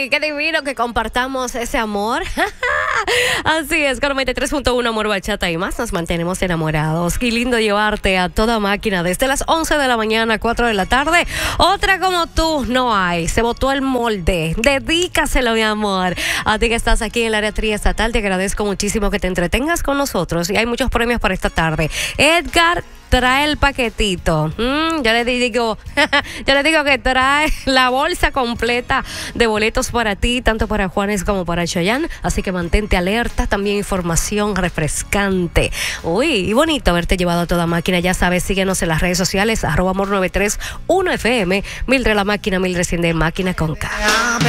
Ay, qué divino que compartamos ese amor. Así es, con 93.1 Amor Bachata y más nos mantenemos enamorados. Qué lindo llevarte a toda máquina desde las 11 de la mañana a 4 de la tarde. Otra como tú no hay. Se botó el molde. Dedícaselo, mi amor. A ti que estás aquí en el área triestatal, te agradezco muchísimo que te entretengas con nosotros. Y hay muchos premios para esta tarde. Edgar trae el paquetito. Yo le digo que trae la bolsa completa de boletos para ti, tanto para Juanes como para Chayanne. Así que mantente alerta. También información refrescante. Uy, y bonito haberte llevado a toda máquina. Ya sabes, síguenos en las redes sociales, @amor931fm, Mildred la máquina, Mildred Máquina con K.